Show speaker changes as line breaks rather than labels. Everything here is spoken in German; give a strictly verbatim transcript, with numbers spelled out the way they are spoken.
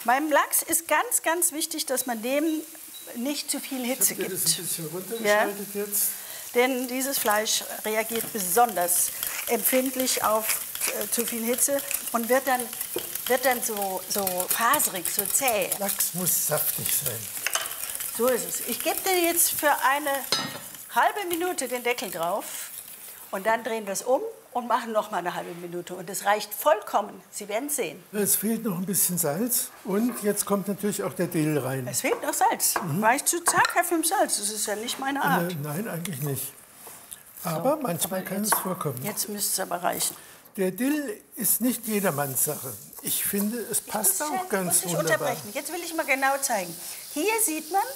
Beim Lachs ist ganz, ganz wichtig, dass man dem nicht zu viel Hitze
Ich habe
gibt.
das ein bisschen runtergeschaltet ja. jetzt.
Denn dieses Fleisch reagiert besonders empfindlich auf äh, zu viel Hitze und wird dann, wird dann so, so faserig, so zäh.
Lachs muss saftig sein.
So ist es. Ich gebe dir jetzt für eine halbe Minute den Deckel drauf und dann drehen wir es um und machen noch mal eine halbe Minute. Und das reicht vollkommen. Sie werden sehen.
Es fehlt noch ein bisschen Salz und jetzt kommt natürlich auch der Dill rein.
Es fehlt noch Salz. Mhm. War ich zu zaghaft im Salz? Das ist ja nicht meine Art.
Äh, nein, eigentlich nicht. Aber so, manchmal aber kann jetzt, es vorkommen.
Jetzt müsste es aber reichen.
Der Dill ist nicht jedermanns Sache. Ich finde, es passt auch ganz
muss ich
wunderbar.
Unterbrechen. Jetzt will ich mal genau zeigen. Hier sieht man,